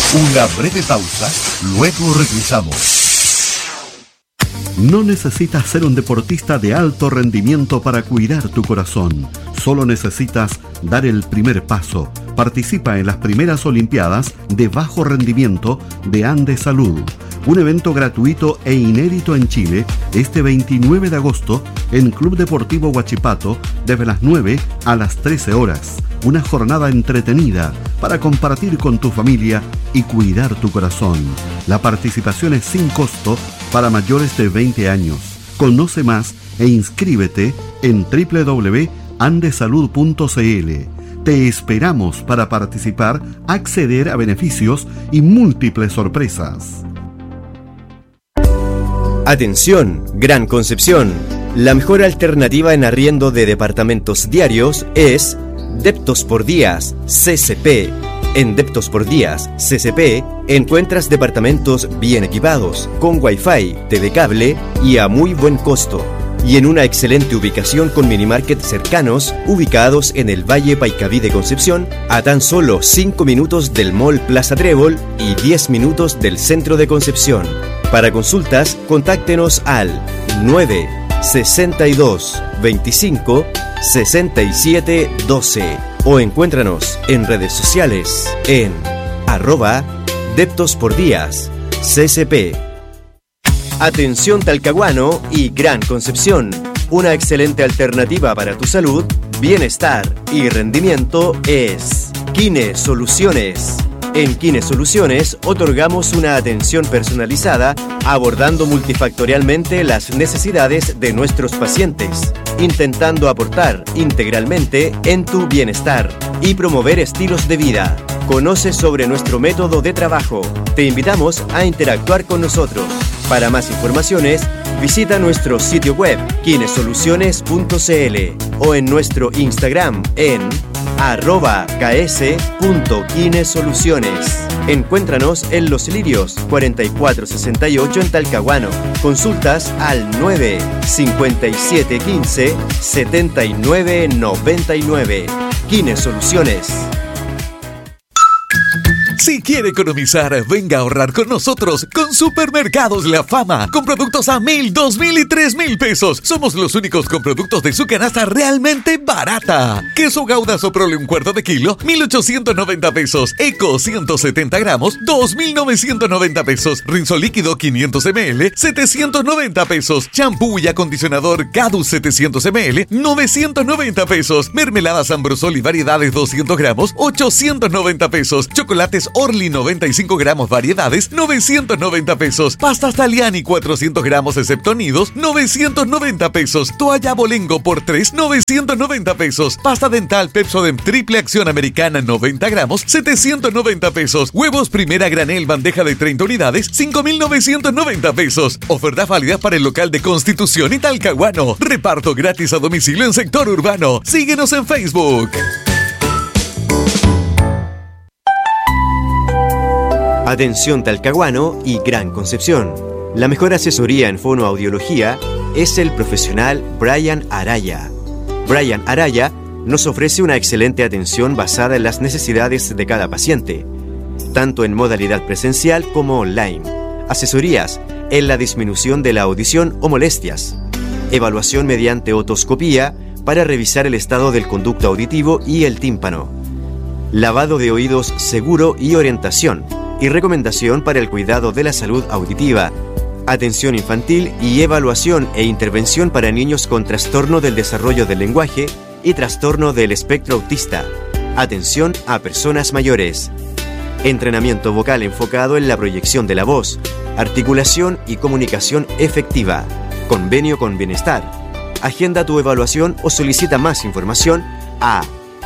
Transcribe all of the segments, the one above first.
Una breve pausa, luego regresamos. No necesitas ser un deportista de alto rendimiento para cuidar tu corazón. Solo necesitas dar el primer paso. Participa en las primeras Olimpiadas de bajo rendimiento de Andes Salud. Un evento gratuito e inédito en Chile este 29 de agosto en Club Deportivo Huachipato desde las 9 a las 13 horas. Una jornada entretenida para compartir con tu familia y cuidar tu corazón. La participación es sin costo para mayores de 20 años. Conoce más e inscríbete en www.andesalud.cl. Te esperamos para participar, acceder a beneficios y múltiples sorpresas. Atención, Gran Concepción. La mejor alternativa en arriendo de departamentos diarios es Deptos por Días, CCP. En Deptos por Días, CCP, encuentras departamentos bien equipados, con Wi-Fi, TV cable y a muy buen costo. Y en una excelente ubicación con minimarket cercanos, ubicados en el Valle Paicaví de Concepción, a tan solo 5 minutos del Mall Plaza Trébol y 10 minutos del centro de Concepción. Para consultas, contáctenos al 962 25 67 12 o encuéntranos en redes sociales en @Deptospordías CCP. Atención Talcahuano y Gran Concepción. Una excelente alternativa para tu salud, bienestar y rendimiento es Kine Soluciones. En Kine Soluciones otorgamos una atención personalizada abordando multifactorialmente las necesidades de nuestros pacientes, intentando aportar integralmente en tu bienestar y promover estilos de vida. Conoce sobre nuestro método de trabajo. Te invitamos a interactuar con nosotros. Para más informaciones, visita nuestro sitio web kinesoluciones.cl o en nuestro Instagram en @ks.kinesoluciones. Encuéntranos en Los Lirios 4468 en Talcahuano. Consultas al 95715 7999. Kines Soluciones. Si quiere economizar, venga a ahorrar con nosotros con Supermercados La Fama, con productos a 1,000, 2,000 y 3,000 pesos. Somos los únicos con productos de su canasta realmente barata. Queso Gouda Soprole un cuarto de kilo, 1,890 pesos. Eco 170 gramos, 2,990 pesos. Rinzo líquido 500 ml, 790 pesos. Champú y acondicionador Cadus 700 ml, 990 pesos. Mermeladas Ambrosol y variedades 200 gramos, 890 pesos. Chocolates Orly 95 gramos variedades, 990 pesos. Pastas Taliani 400 gramos excepto nidos, 990 pesos. Toalla Bolengo por 3, 990 pesos. Pasta dental Pepsodent triple acción americana 90 gramos, 790 pesos. Huevos primera granel bandeja de 30 unidades, 5,990 pesos. Ofertas válidas para el local de Constitución y Talcahuano. Reparto gratis a domicilio en sector urbano. Síguenos en Facebook. Atención Talcahuano y Gran Concepción. La mejor asesoría en fonoaudiología es el profesional Brian Araya. Brian Araya nos ofrece una excelente atención basada en las necesidades de cada paciente, tanto en modalidad presencial como online. Asesorías en la disminución de la audición o molestias. Evaluación mediante otoscopía para revisar el estado del conducto auditivo y el tímpano. Lavado de oídos seguro y orientación. Y recomendación para el cuidado de la salud auditiva, atención infantil y evaluación e intervención para niños con trastorno del desarrollo del lenguaje y trastorno del espectro autista, atención a personas mayores, entrenamiento vocal enfocado en la proyección de la voz, articulación y comunicación efectiva, convenio con Bienestar. Agenda tu evaluación o solicita más información a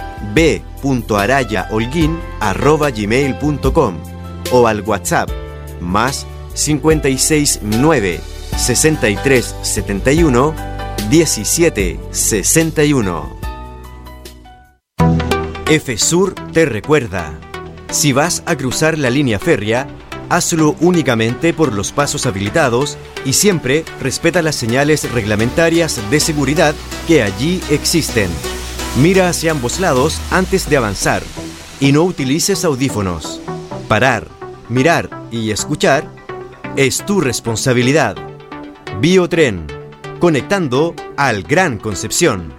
b.arayaholguin@gmail.com o al WhatsApp más 569 63 71 17 61. FSUR te recuerda: si vas a cruzar la línea férrea, hazlo únicamente por los pasos habilitados y siempre respeta las señales reglamentarias de seguridad que allí existen. Mira hacia ambos lados antes de avanzar y no utilices audífonos. Parar, mirar y escuchar es tu responsabilidad. Biotren, conectando al Gran Concepción.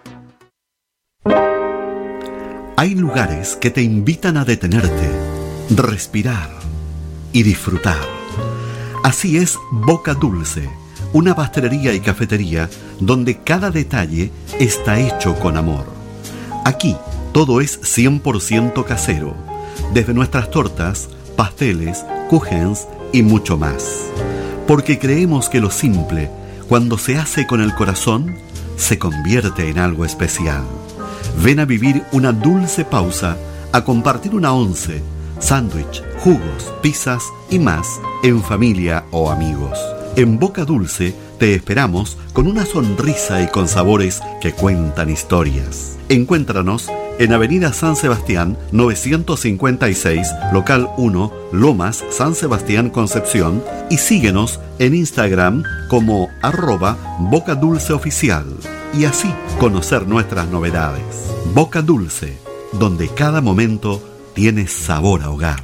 Hay lugares que te invitan a detenerte, respirar y disfrutar. Así es Boca Dulce, una pastelería y cafetería donde cada detalle está hecho con amor. Aquí todo es 100% casero, desde nuestras tortas, pasteles, kuchens y mucho más. Porque creemos que lo simple, cuando se hace con el corazón, se convierte en algo especial. Ven a vivir una dulce pausa, a compartir una once, sándwich, jugos, pizzas y más en familia o amigos. En Boca Dulce te esperamos con una sonrisa y con sabores que cuentan historias. Encuéntranos en Avenida San Sebastián 956, local 1, Lomas, San Sebastián, Concepción, y síguenos en Instagram como @bocadulceoficial y así conocer nuestras novedades. Boca Dulce, donde cada momento tiene sabor a hogar.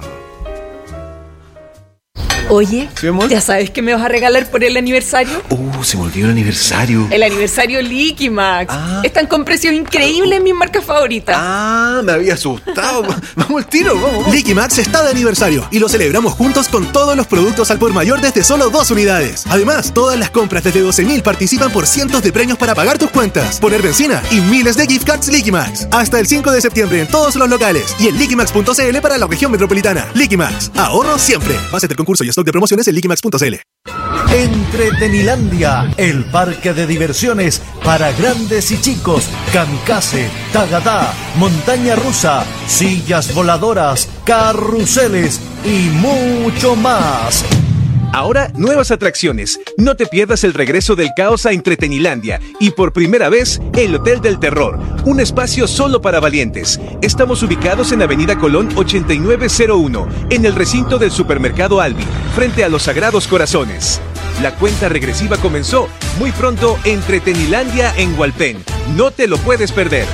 Oye, ¿Sí, amor? ¿ya sabes qué me vas a regalar por el aniversario? Se me olvidó el aniversario. El aniversario Liquimax. Están con precios increíbles en mis marcas favoritas. Me había asustado. Vamos al tiro, vamos. Liquimax está de aniversario y lo celebramos juntos con todos los productos al por mayor desde solo 2 unidades. Además, todas las compras desde 12.000 participan por cientos de premios para pagar tus cuentas, poner benzina y miles de gift cards Liquimax. Hasta el 5 de septiembre en todos los locales y en liquimax.cl para la región metropolitana. Liquimax, ahorro siempre. Base del concurso y stock de promociones en liquimax.cl. Entretenilandia, el parque de diversiones para grandes y chicos. Kamikaze, tagadá, montaña rusa, sillas voladoras, carruseles y mucho más. Ahora, nuevas atracciones. No te pierdas el regreso del caos a Entretenilandia y por primera vez, el Hotel del Terror, un espacio solo para valientes. Estamos ubicados en Avenida Colón 8901, en el recinto del supermercado Albi, frente a los Sagrados Corazones. La cuenta regresiva comenzó. Muy pronto, Entretenilandia en Hualpén. No te lo puedes perder.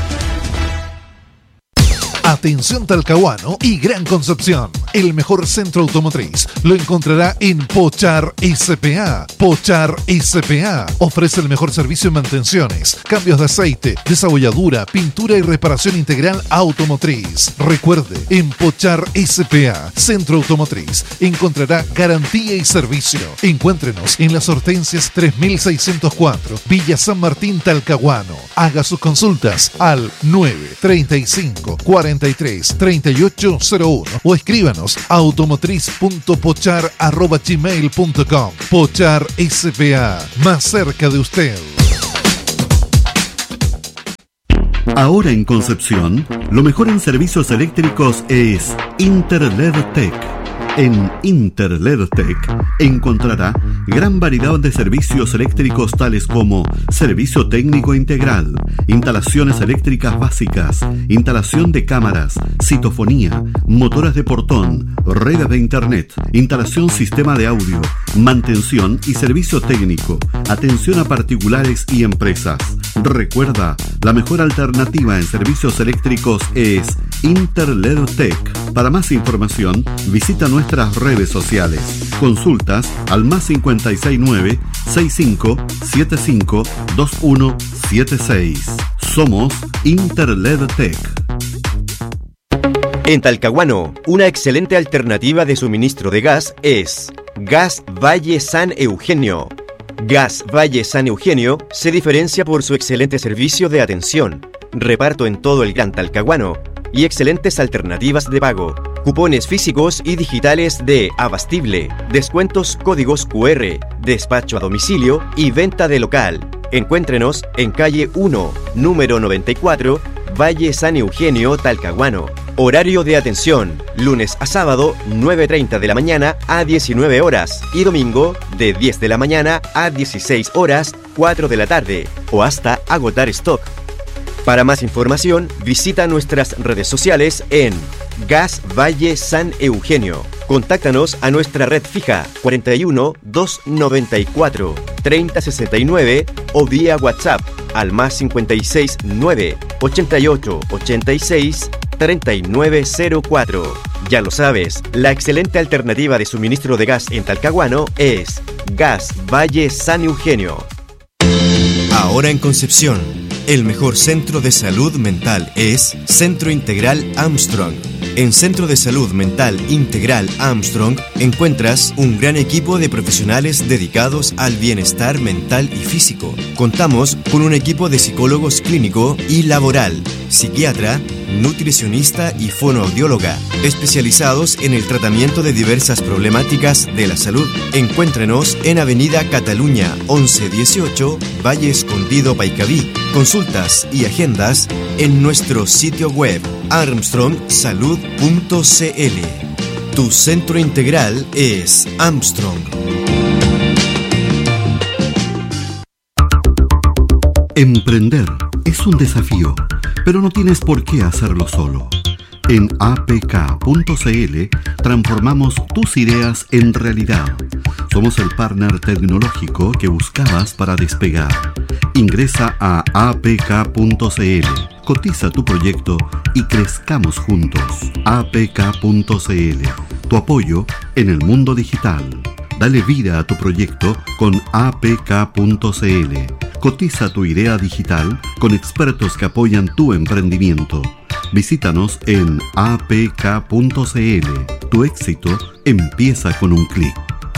Atención Talcahuano y Gran Concepción. El mejor centro automotriz lo encontrará en Pochar S.p.A. Pochar S.p.A. ofrece el mejor servicio en mantenciones, cambios de aceite, desabolladura, pintura y reparación integral automotriz. Recuerde, en Pochar S.p.A. Centro Automotriz encontrará garantía y servicio. Encuéntrenos en las Hortensias 3604, Villa San Martín, Talcahuano. Haga sus consultas al 935 43 3801 o escríbanos a automotriz.pochar@gmail.com. Pochar S.p.A. más cerca de usted. Ahora en Concepción, lo mejor en servicios eléctricos es Interledtech. En Interledtech encontrará gran variedad de servicios eléctricos tales como servicio técnico integral, instalaciones eléctricas básicas, instalación de cámaras, citofonía, motores de portón, redes de internet, instalación sistema de audio, mantención y servicio técnico, atención a particulares y empresas. Recuerda, la mejor alternativa en servicios eléctricos es Interledtech. Para más información, visita nuestras redes sociales. Consultas al +569 65 75 2176. Somos Interledtech. En Talcahuano, una excelente alternativa de suministro de gas es Gas Valle San Eugenio. Gas Valle San Eugenio se diferencia por su excelente servicio de atención, reparto en todo el Gran Talcahuano y excelentes alternativas de pago, cupones físicos y digitales de abastible, descuentos, códigos QR, despacho a domicilio y venta de local. Encuéntrenos en calle 1, número 94, Valle San Eugenio, Talcahuano. Horario de atención, lunes a sábado, 9:30 de la mañana a 19 horas y domingo de 10 de la mañana a 16 horas, 4 de la tarde o hasta agotar stock. Para más información, visita nuestras redes sociales en Gas Valle San Eugenio. Contáctanos a nuestra red fija 41 294 3069 o vía WhatsApp al +569 88 86 3904. Ya lo sabes, la excelente alternativa de suministro de gas en Talcahuano es Gas Valle San Eugenio. Ahora en Concepción, el mejor centro de salud mental es Centro Integral Armstrong. En Centro de Salud Mental Integral Armstrong encuentras un gran equipo de profesionales dedicados al bienestar mental y físico. Contamos con un equipo de psicólogos clínico y laboral, psiquiatra, nutricionista y fonoaudióloga, especializados en el tratamiento de diversas problemáticas de la salud. Encuéntrenos en Avenida Cataluña 1118, Valle Escondido, Paicaví. Consultas y agendas en nuestro sitio web armstrongsalud.cl. Tu centro integral es Armstrong. Emprender es un desafío, pero no tienes por qué hacerlo solo. En apk.cl transformamos tus ideas en realidad. Somos el partner tecnológico que buscabas para despegar. Ingresa a apk.cl, cotiza tu proyecto y crezcamos juntos. apk.cl, tu apoyo en el mundo digital. Dale vida a tu proyecto con apk.cl. Cotiza tu idea digital con expertos que apoyan tu emprendimiento. Visítanos en apk.cl. Tu éxito empieza con un clic.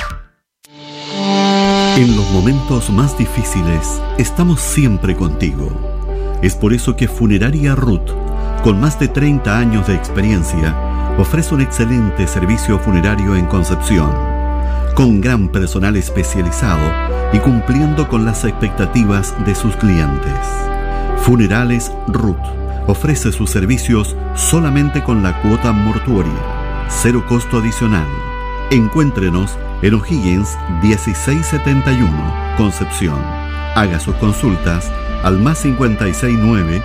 En los momentos más difíciles, estamos siempre contigo. Es por eso que Funeraria Ruth, con más de 30 años de experiencia, ofrece un excelente servicio funerario en Concepción, con gran personal especializado y cumpliendo con las expectativas de sus clientes. Funerales Ruth ofrece sus servicios solamente con la cuota mortuoria, cero costo adicional. Encuéntrenos en O'Higgins 1671, Concepción. Haga sus consultas al +569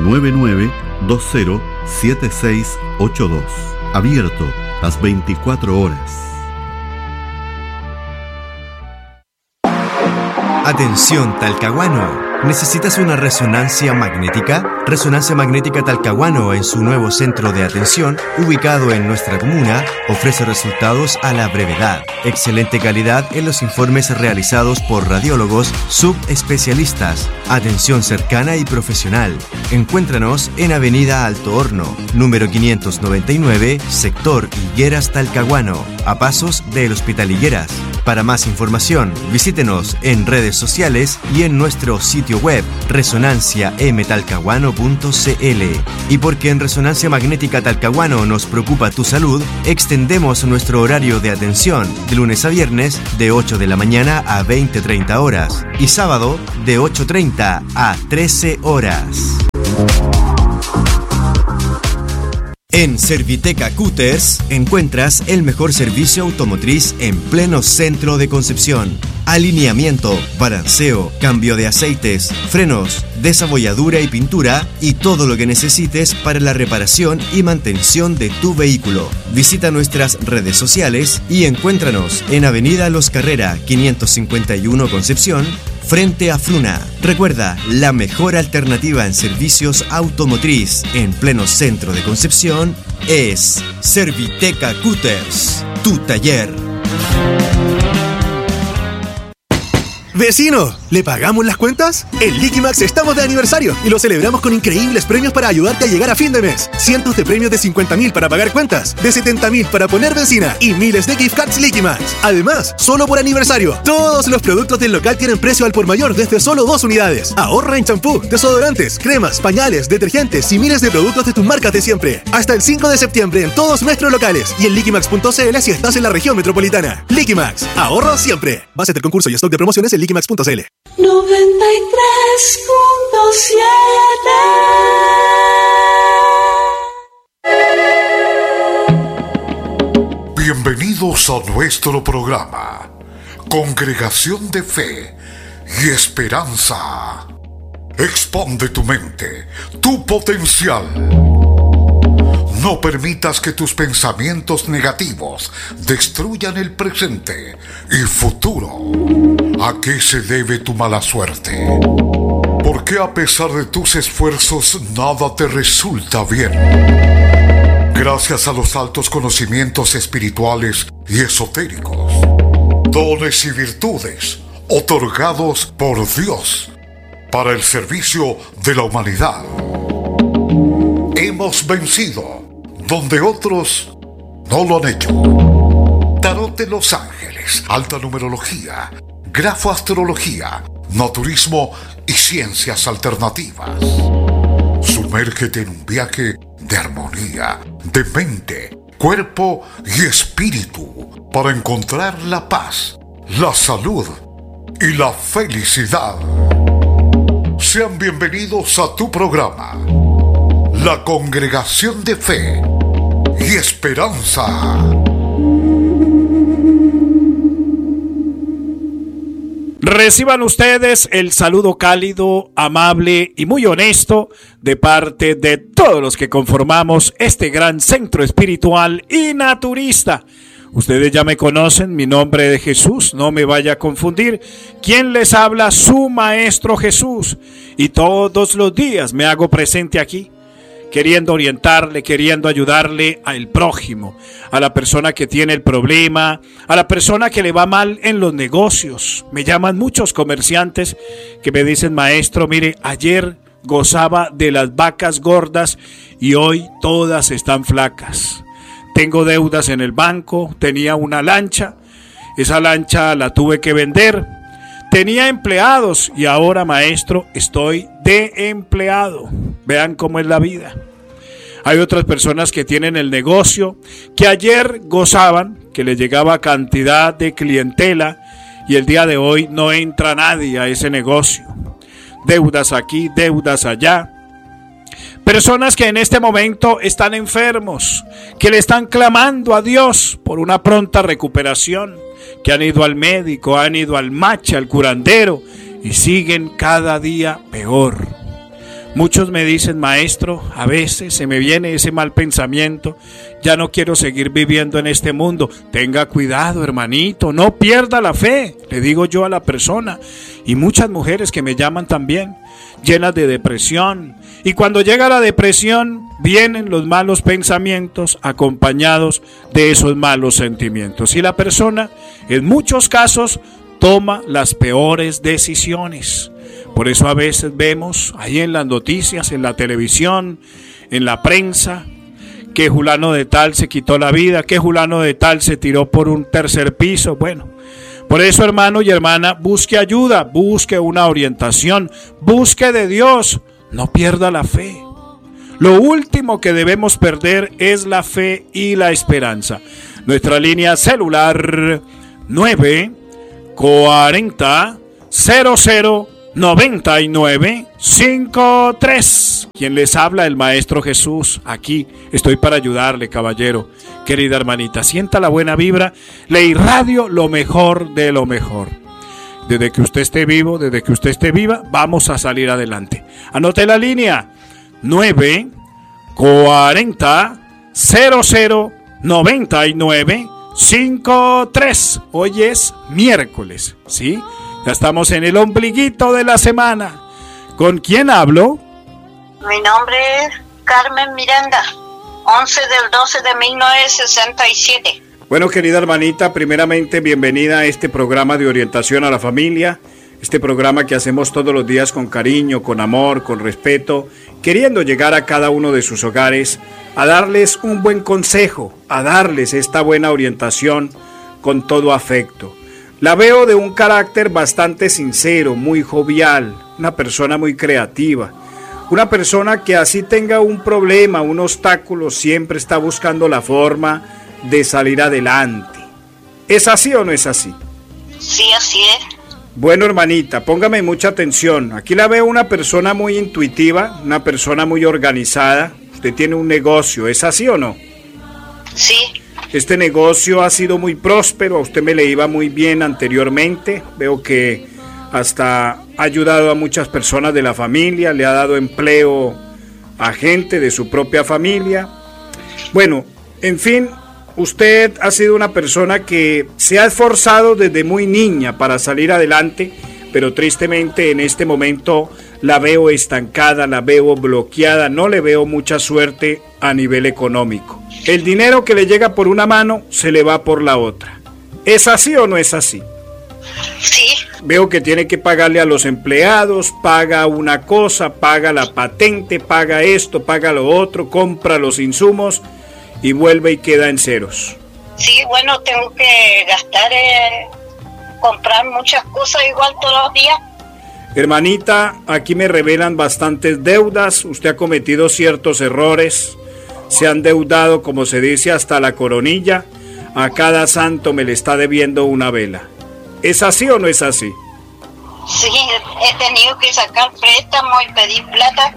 9920 7682. Abierto las 24 horas. Atención Talcahuano. ¿Necesitas una resonancia magnética? Resonancia Magnética Talcahuano, en su nuevo centro de atención, ubicado en nuestra comuna, ofrece resultados a la brevedad. Excelente calidad en los informes realizados por radiólogos subespecialistas. Atención cercana y profesional. Encuéntranos en Avenida Alto Horno, número 599, sector Higueras, Talcahuano, a pasos del Hospital Higueras. Para más información, visítenos en redes sociales y en nuestro sitio web resonanciamtalcahuano.cl. Y porque en Resonancia Magnética Talcahuano nos preocupa tu salud, extendemos nuestro horario de atención de lunes a viernes de 8 de la mañana a 20:30 horas y sábado de 8:30 a 13 horas. En Serviteca Cutters encuentras el mejor servicio automotriz en pleno centro de Concepción. Alineamiento, balanceo, cambio de aceites, frenos, desabolladura y pintura y todo lo que necesites para la reparación y mantención de tu vehículo. Visita nuestras redes sociales y encuéntranos en Avenida Los Carrera 551 Concepción, frente a Fruna. Recuerda, la mejor alternativa en servicios automotriz en pleno centro de Concepción es Serviteca Cutters, tu taller. ¡Vecino! ¿Le pagamos las cuentas? En Liquimax estamos de aniversario y lo celebramos con increíbles premios para ayudarte a llegar a fin de mes. Cientos de premios de 50.000 para pagar cuentas, de 70.000 para poner benzina y miles de gift cards Liquimax. Además, solo por aniversario, todos los productos del local tienen precio al por mayor desde solo 2 unidades. Ahorra en champú, desodorantes, cremas, pañales, detergentes y miles de productos de tus marcas de siempre. Hasta el 5 de septiembre en todos nuestros locales y en liquimax.cl si estás en la región metropolitana. Liquimax, ahorro siempre. Base del concurso y stock de promociones en liquimax.cl. 93.7. Bienvenidos a nuestro programa, Congregación de Fe y Esperanza. Expande tu mente, tu potencial. No permitas que tus pensamientos negativos destruyan el presente y futuro. ¿A qué se debe tu mala suerte? ¿Por qué a pesar de tus esfuerzos nada te resulta bien? Gracias a los altos conocimientos espirituales y esotéricos, dones y virtudes otorgados por Dios para el servicio de la humanidad, hemos vencido donde otros no lo han hecho. Tarot de los Ángeles, alta numerología, grafoastrología, naturismo y ciencias alternativas. Sumérgete en un viaje de armonía, de mente, cuerpo y espíritu para encontrar la paz, la salud y la felicidad. Sean bienvenidos a tu programa, La Congregación de Fe y Esperanza. Reciban ustedes el saludo cálido, amable y muy honesto de parte de todos los que conformamos este gran centro espiritual y naturista. Ustedes ya me conocen, mi nombre es Jesús, no me vaya a confundir. ¿Quién les habla? Su Maestro Jesús. Y todos los días me hago presente aquí, queriendo orientarle, queriendo ayudarle al prójimo, a la persona que tiene el problema, a la persona que le va mal en los negocios. Me llaman muchos comerciantes que me dicen: maestro, mire, ayer gozaba de las vacas gordas y hoy todas están flacas. Tengo deudas en el banco, tenía una lancha, esa lancha la tuve que vender. Tenía empleados y ahora, maestro, estoy de empleado. Vean cómo es la vida. Hay otras personas que tienen el negocio, que ayer gozaban, que les llegaba cantidad de clientela y el día de hoy no entra nadie a ese negocio. Deudas aquí, deudas allá. Personas que en este momento están enfermos, que le están clamando a Dios por una pronta recuperación, que han ido al médico, han ido al macha, al curandero y siguen cada día peor. Muchos me dicen: maestro, a veces se me viene ese mal pensamiento, ya no quiero seguir viviendo en este mundo. Tenga cuidado, hermanito, no pierda la fe, le digo yo a la persona. Y muchas mujeres que me llaman también, llenas de depresión. Y cuando llega la depresión, vienen los malos pensamientos acompañados de esos malos sentimientos. Y la persona, en muchos casos, toma las peores decisiones. Por eso a veces vemos ahí en las noticias, en la televisión, en la prensa, que fulano de tal se quitó la vida, que fulano de tal se tiró por un tercer piso. Bueno, por eso, hermano y hermana, busque ayuda, busque una orientación, busque de Dios, no pierda la fe. Lo último que debemos perder es la fe y la esperanza. Nuestra línea celular 940 00 9953. Quien les habla, el Maestro Jesús. Aquí estoy para ayudarle, caballero. Querida hermanita, sienta la buena vibra. Le irradio lo mejor de lo mejor. Desde que usted esté vivo, desde que usted esté viva, vamos a salir adelante. Anote la línea 940 00 9953. Hoy es miércoles, ¿sí? Ya estamos en el ombliguito de la semana. ¿Con quién hablo? Mi nombre es Carmen Miranda, 11 del 12 de 1967. Bueno, querida hermanita, primeramente bienvenida a este programa de orientación a la familia. Este programa que hacemos todos los días con cariño, con amor, con respeto, queriendo llegar a cada uno de sus hogares, a darles un buen consejo, a darles esta buena orientación con todo afecto. La veo de un carácter bastante sincero, muy jovial, una persona muy creativa, una persona que así tenga un problema, un obstáculo, siempre está buscando la forma de salir adelante. ¿Es así o no es así? Sí, así es. Bueno, hermanita, póngame mucha atención. Aquí la veo una persona muy intuitiva, una persona muy organizada. Usted tiene un negocio, ¿es así o no? Sí. Este negocio ha sido muy próspero, a usted me le iba muy bien anteriormente. Veo que hasta ha ayudado a muchas personas de la familia, le ha dado empleo a gente de su propia familia. Bueno, en fin, usted ha sido una persona que se ha esforzado desde muy niña para salir adelante, pero tristemente en este momento la veo estancada, la veo bloqueada, no le veo mucha suerte a nivel económico. El dinero que le llega por una mano se le va por la otra. ¿Es así o no es así? Sí. Veo que tiene que pagarle a los empleados, paga una cosa, paga la patente, paga esto, paga lo otro, compra los insumos y vuelve y queda en ceros. Sí, bueno, tengo que gastar, comprar muchas cosas igual todos los días. Hermanita, aquí me revelan bastantes deudas, usted ha cometido ciertos errores, se ha endeudado, como se dice, hasta la coronilla, a cada santo me le está debiendo una vela. ¿Es así o no es así? Sí, he tenido que sacar préstamos y pedir plata.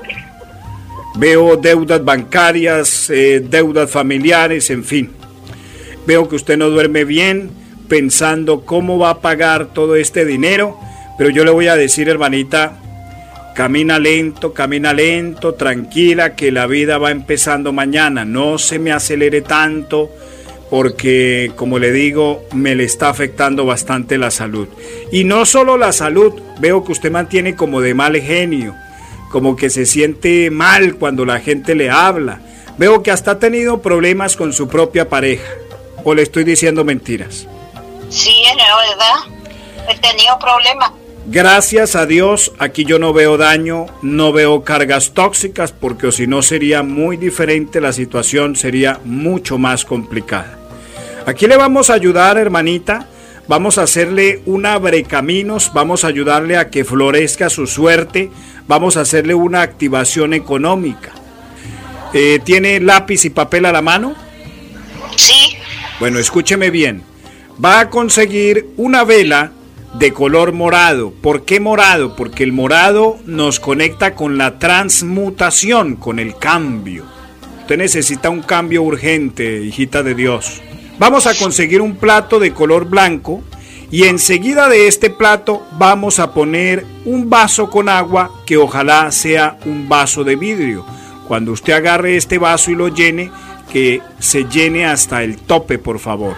Veo deudas bancarias, deudas familiares, en fin. Veo que usted no duerme bien, pensando cómo va a pagar todo este dinero, pero yo le voy a decir, hermanita, camina lento, tranquila, que la vida va empezando mañana, no se me acelere tanto, porque, como le digo, me le está afectando bastante la salud. Y no solo la salud, veo que usted mantiene como de mal genio, como que se siente mal cuando la gente le habla. Veo que hasta ha tenido problemas con su propia pareja. ¿O le estoy diciendo mentiras? Sí, es verdad. He tenido problemas. Gracias a Dios, aquí yo no veo daño, no veo cargas tóxicas, porque si no sería muy diferente, la situación sería mucho más complicada. Aquí le vamos a ayudar, hermanita, vamos a hacerle un abrecaminos, vamos a ayudarle a que florezca su suerte, vamos a hacerle una activación económica. ¿Tiene lápiz y papel a la mano? Sí. Bueno, escúcheme bien, va a conseguir una vela de color morado. ¿Por qué morado? Porque el morado nos conecta con la transmutación, con el cambio. Usted necesita un cambio urgente, hijita de Dios. Vamos a conseguir un plato de color blanco y enseguida de este plato vamos a poner un vaso con agua que ojalá sea un vaso de vidrio. Cuando usted agarre este vaso y lo llene, que se llene hasta el tope, por favor.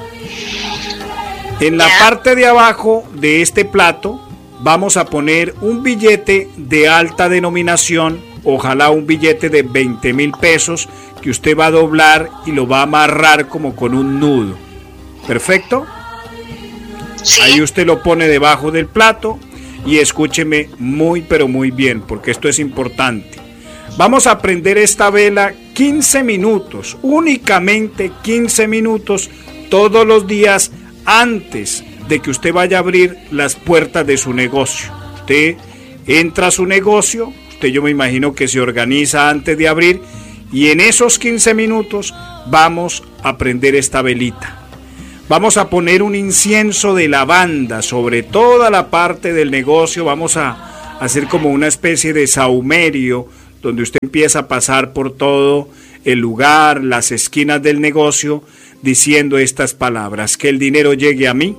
En la parte de abajo de este plato vamos a poner un billete de alta denominación, ojalá un billete de 20,000 pesos, que usted va a doblar y lo va a amarrar como con un nudo. ¿Perfecto? Sí. Ahí usted lo pone debajo del plato y escúcheme muy pero muy bien, porque esto es importante. Vamos a prender esta vela 15 minutos, únicamente 15 minutos todos los días antes de que usted vaya a abrir las puertas de su negocio. Usted entra a su negocio, usted yo me imagino que se organiza antes de abrir, y en esos 15 minutos vamos a prender esta velita. Vamos a poner un incienso de lavanda sobre toda la parte del negocio, vamos a hacer como una especie de sahumerio, donde usted empieza a pasar por todo el lugar, las esquinas del negocio, diciendo estas palabras: que el dinero llegue a mí.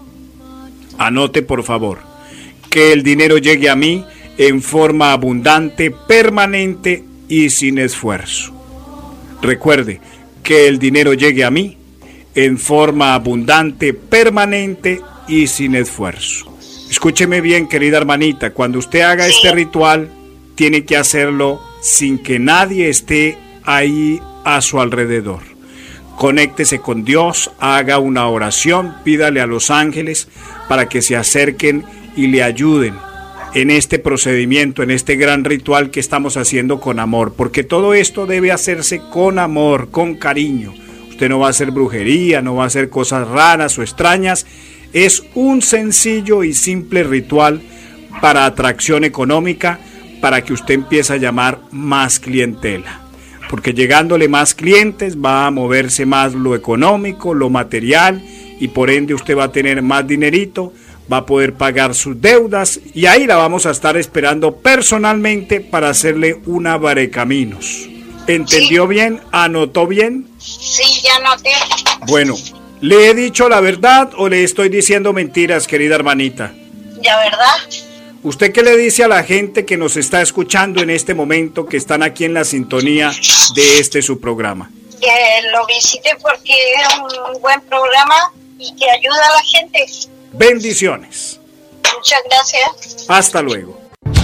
Anote por favor: que el dinero llegue a mí en forma abundante, permanente y sin esfuerzo. Recuerde: que el dinero llegue a mí en forma abundante, permanente y sin esfuerzo. Escúcheme bien, querida hermanita, cuando usted haga este ritual, tiene que hacerlo sin que nadie esté ahí a su alrededor. Conéctese con Dios, haga una oración, pídale a los ángeles para que se acerquen y le ayuden en este procedimiento, en este gran ritual que estamos haciendo con amor, porque todo esto debe hacerse con amor, con cariño. Usted no va a hacer brujería, no va a hacer cosas raras o extrañas. Es un sencillo y simple ritual para atracción económica, para que usted empiece a llamar más clientela. Porque llegándole más clientes va a moverse más lo económico, lo material, y por ende usted va a tener más dinerito, va a poder pagar sus deudas, y ahí la vamos a estar esperando personalmente para hacerle un abrecaminos. ¿Entendió bien? ¿Anotó bien? Sí, ya anoté. Bueno, ¿le he dicho la verdad o le estoy diciendo mentiras, querida hermanita? La verdad. ¿Usted qué le dice a la gente que nos está escuchando en este momento, que están aquí en la sintonía de su programa? Que lo visite porque es un buen programa y que ayuda a la gente. Bendiciones. Muchas gracias. Hasta luego.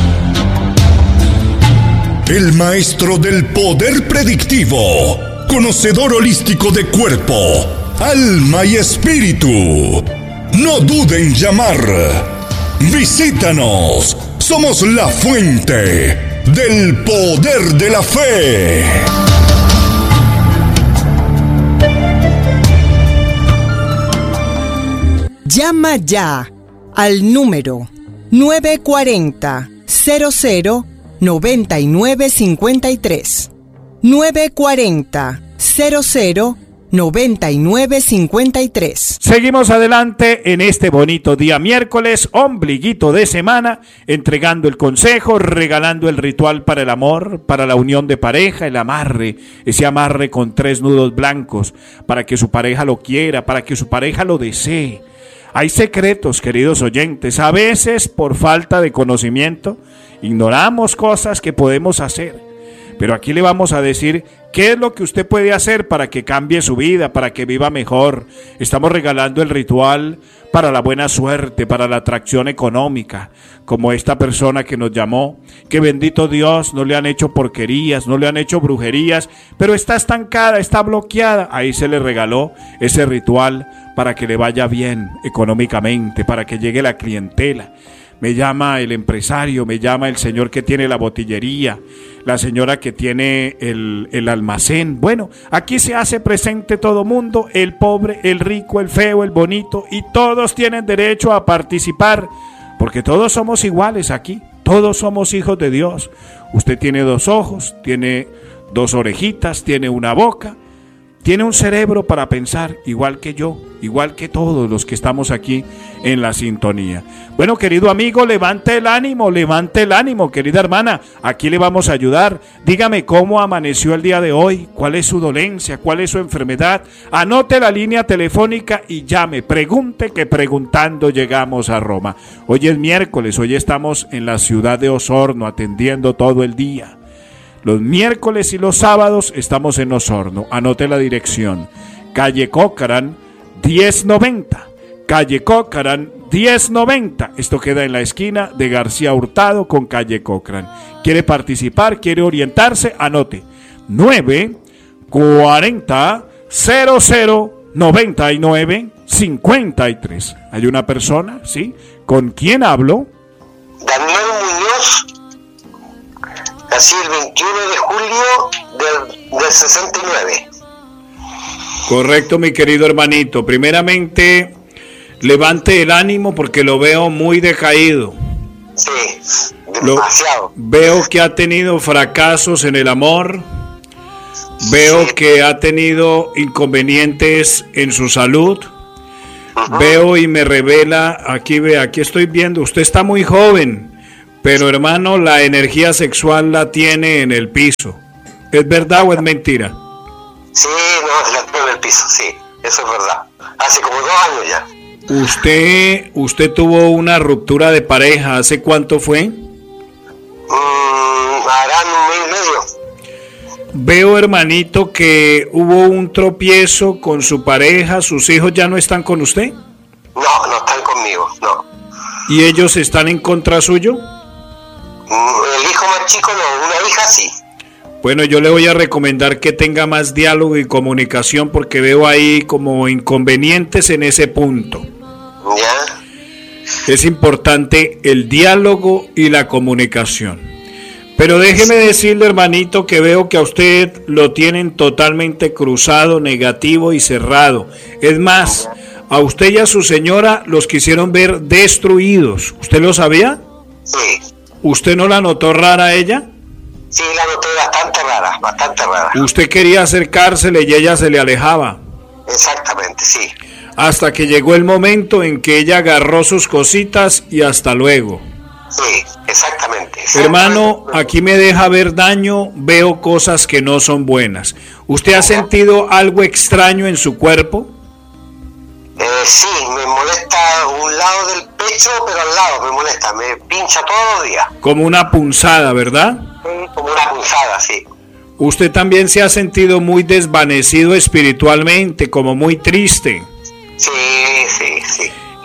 El maestro del poder predictivo, conocedor holístico de cuerpo, alma y espíritu. No dude en llamar. Visítanos. Somos la fuente del poder de la fe. Llama ya al número 940-00-9953. 940-00-9953. Seguimos adelante en este bonito día miércoles, ombliguito de semana, entregando el consejo, regalando el ritual para el amor, para la unión de pareja, el amarre, ese amarre con 3 nudos blancos, para que su pareja lo quiera, para que su pareja lo desee. Hay secretos, queridos oyentes, a veces por falta de conocimiento ignoramos cosas que podemos hacer, pero aquí le vamos a decir qué es lo que usted puede hacer para que cambie su vida, para que viva mejor. Estamos regalando el ritual para la buena suerte, para la atracción económica, como esta persona que nos llamó, que bendito Dios, no le han hecho porquerías, no le han hecho brujerías, pero está estancada, está bloqueada. Ahí se le regaló ese ritual para que le vaya bien económicamente, para que llegue la clientela. Me llama el empresario, me llama el señor que tiene la botillería, la señora que tiene el almacén. Bueno, aquí se hace presente todo mundo, el pobre, el rico, el feo, el bonito, y todos tienen derecho a participar, porque todos somos iguales aquí, todos somos hijos de Dios. Usted tiene 2 ojos, tiene 2 orejitas, tiene una boca, tiene un cerebro para pensar, igual que yo, igual que todos los que estamos aquí en la sintonía. Bueno, querido amigo, levante el ánimo, querida hermana, aquí le vamos a ayudar. Dígame cómo amaneció el día de hoy, cuál es su dolencia, cuál es su enfermedad. Anote la línea telefónica y llame, pregunte, que preguntando llegamos a Roma. Hoy es miércoles, hoy estamos en la ciudad de Osorno atendiendo todo el día. Los miércoles y los sábados estamos en Osorno. Anote la dirección: calle Cochrane 1090. Calle Cochrane 1090. Esto queda en la esquina de García Hurtado con calle Cochrane. ¿Quiere participar? ¿Quiere orientarse? Anote: 940-00-9953. ¿Hay una persona? ¿Sí? ¿Con quién hablo? Daniel Muñoz. Nací el 21 de julio del 69. Correcto, mi querido hermanito. Primeramente, levante el ánimo porque lo veo muy decaído. Sí, demasiado. Veo que ha tenido fracasos en el amor. Veo que ha tenido inconvenientes en su salud. Veo y me revela, aquí estoy viendo, usted está muy joven. Pero hermano, la energía sexual la tiene en el piso. ¿Es verdad o es mentira? Sí, no, la tengo en el piso, sí, eso es verdad. Hace como 2 años ya. ¿Usted tuvo una ruptura de pareja? ¿Hace cuánto fue? Harán 1 mes y medio. Veo, hermanito, que hubo un tropiezo con su pareja. ¿Sus hijos ya no están con usted? No, no están conmigo, no. ¿Y ellos están en contra suyo? El hijo más chico no, una hija sí. Bueno, yo le voy a recomendar que tenga más diálogo y comunicación porque veo ahí como inconvenientes en ese punto. ¿Ya? Es importante el diálogo y la comunicación. Pero déjeme decirle, hermanito, que veo que a usted lo tienen totalmente cruzado, negativo y cerrado. Es más, a usted y a su señora los quisieron ver destruidos. ¿Usted lo sabía? Sí. ¿Usted no la notó rara a ella? Sí, la noté bastante rara. Usted quería acercársele y ella se le alejaba. Exactamente, sí. Hasta que llegó el momento en que ella agarró sus cositas y hasta luego. Sí, exactamente. Hermano, aquí me deja ver daño, veo cosas que no son buenas. ¿Usted ha sentido algo extraño en su cuerpo? Sí, me molesta un lado del pecho, pero al lado me molesta, me pincha todos los días. Como una punzada, ¿verdad? Sí, como una punzada, sí. ¿Usted también se ha sentido muy desvanecido espiritualmente, como muy triste? Sí.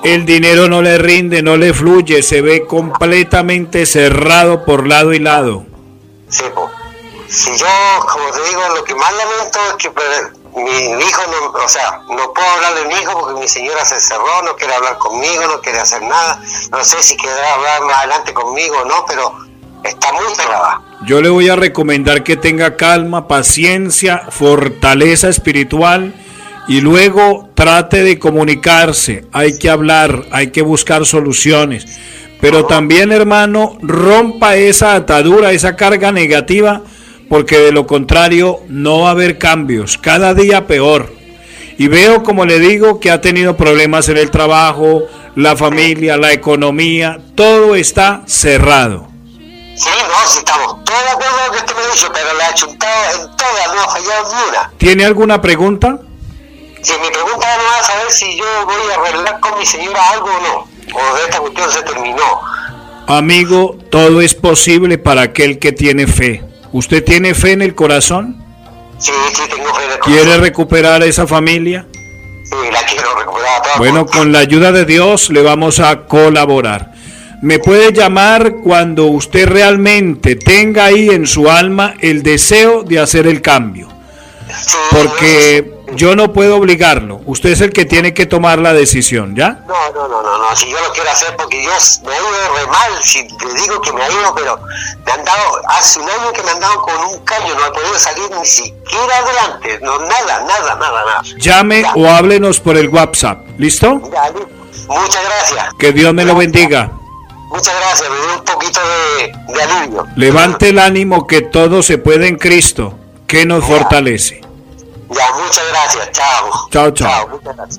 El dinero no le rinde, no le fluye, se ve completamente cerrado por lado y lado. Sí, pues. Si yo, como te digo, lo que más lamento es que mi hijo, no puedo hablar de mi hijo porque mi señora se cerró, no quiere hablar conmigo, no quiere hacer nada. No sé si querrá hablar más adelante conmigo o no, pero está muy cerrada. Yo le voy a recomendar que tenga calma, paciencia, fortaleza espiritual y luego trate de comunicarse. Hay que hablar, hay que buscar soluciones. Pero también, hermano, rompa esa atadura, esa carga negativa, porque de lo contrario no va a haber cambios, cada día peor. Y veo, como le digo, que ha tenido problemas en el trabajo, la familia, la economía, todo está cerrado. Sí, estamos todos de acuerdo con lo que usted me ha dicho, pero le ha chuntado en todas, no ha fallado ni una. ¿Tiene alguna pregunta? Sí, mi pregunta no es saber si yo voy a arreglar con mi señora algo o no, o esta cuestión se terminó. Amigo, todo es posible para aquel que tiene fe. ¿Usted tiene fe en el corazón? Sí, tengo fe en el corazón. ¿Quiere recuperar esa familia? Sí, la quiero recuperar. Bueno, con la ayuda de Dios le vamos a colaborar. Me puede llamar cuando usted realmente tenga ahí en su alma el deseo de hacer el cambio. Sí, porque yo no puedo obligarlo. Usted es el que tiene que tomar la decisión, ¿ya? No. Si yo lo quiero hacer porque yo me he ido re mal. Si te digo que me ha ido, pero me han dado, hace un año que me han dado con un caño. No he podido salir ni siquiera adelante. No, nada. Llame o háblenos por el WhatsApp. ¿Listo? Ya, muchas gracias. Que Dios me lo bendiga. Muchas gracias, me dio un poquito de alivio. Levante el ánimo que todo se puede en Cristo, que nos fortalece. Ya, muchas gracias, chao. Muchas gracias.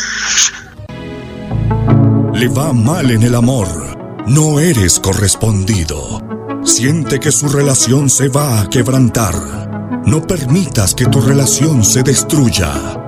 Le va mal en el amor, no eres correspondido. Siente que su relación se va a quebrantar. No permitas que tu relación se destruya.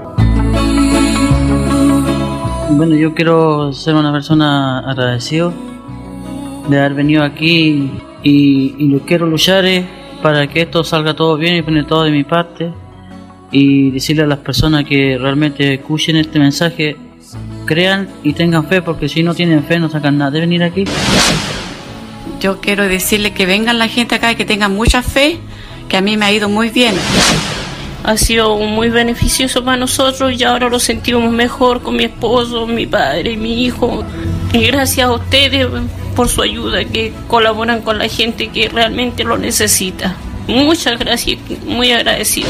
Bueno, yo quiero ser una persona agradecida de haber venido aquí y lo quiero luchar para que esto salga todo bien y poner todo de mi parte y decirle a las personas que realmente escuchen este mensaje, crean y tengan fe, porque si no tienen fe no sacan nada de venir aquí. Yo quiero decirle que vengan la gente acá y que tengan mucha fe, que a mí me ha ido muy bien. Ha sido muy beneficioso para nosotros y ahora lo sentimos mejor con mi esposo, mi padre y mi hijo. Y gracias a ustedes por su ayuda, que colaboran con la gente que realmente lo necesita. Muchas gracias, muy agradecido.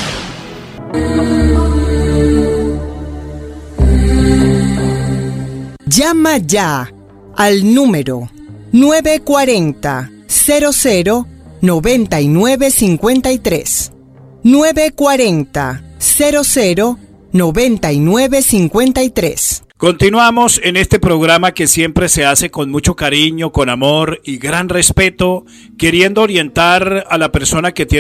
Llama ya al número 940 00 9953. 940 00 9953. Continuamos en este programa que siempre se hace con mucho cariño, con amor y gran respeto, queriendo orientar a la persona que tiene